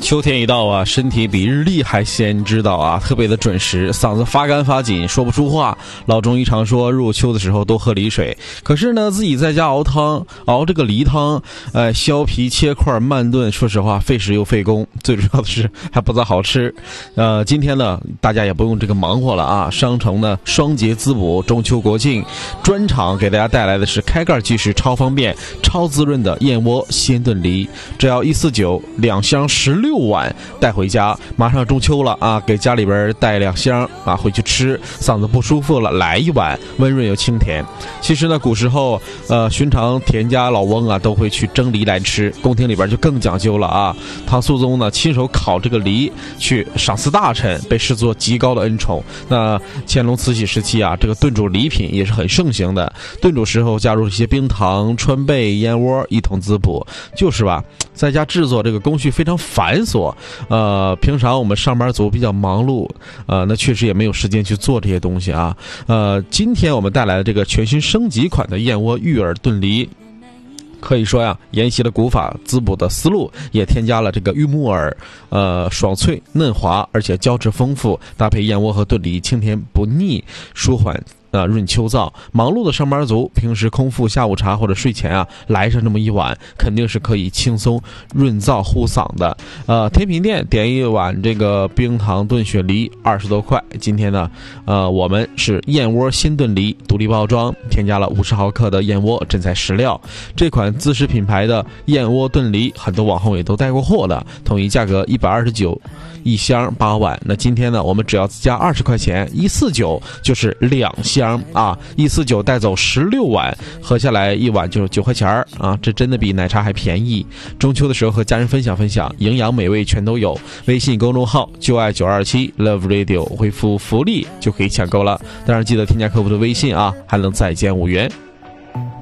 秋天一到啊，身体比日历还先知道啊，特别的准时，嗓子发干发紧，说不出话。老中医常说，入秋的时候多喝梨水。可是呢，自己在家熬汤，熬这个梨汤，削皮切块慢炖，说实话费时又费工，最主要的是还不咋好吃。今天呢，大家也不用这个忙活了啊，商城呢双节滋补，中秋国庆专场给大家带来的是开盖即食、超方便、超滋润的燕窝鲜炖梨，只要149，2箱16碗带回家。马上中秋了啊，给家里边带2箱啊回去吃，嗓子不舒服了来1碗，温润又清甜。其实呢，古时候寻常田家老翁啊都会去蒸梨来吃，宫廷里边就更讲究了啊。唐肃宗呢亲手烤这个梨去赏赐大臣，被视作极高的恩宠。那乾隆慈禧时期啊，这个炖煮梨品也是很盛行的，炖煮时候加入一些冰糖、川贝、燕窝一同滋补，就是吧，在家制作这个工序非常繁琐，平常我们上班族比较忙碌，那确实也没有时间去做这些东西啊。今天我们带来的这个全新升级款的燕窝玉耳炖梨，可以说呀，沿袭了古法滋补的思路，也添加了这个玉木耳，爽脆嫩滑，而且胶质丰富，搭配燕窝和炖梨，清甜不腻，舒缓润秋燥。忙碌的上班族平时空腹下午茶或者睡前啊，来上这么一碗，肯定是可以轻松润燥护嗓的。甜品店点一碗这个冰糖炖雪梨20多块。今天呢，我们是燕窝鲜炖梨，独立包装，添加了50毫克的燕窝真材实料。这款自食品牌的燕窝炖梨，很多网红也都带过货的，统一价格129一箱8碗。那今天呢，我们只要加20块钱，149就是2箱啊，149带走16碗，喝下来一碗就是9块钱啊，这真的比奶茶还便宜。中秋的时候和家人分享分享，营养美味全都有。微信公众号就爱927 Love Radio， 回复福利就可以抢购了。当然记得添加客服的微信啊，还能再减5元。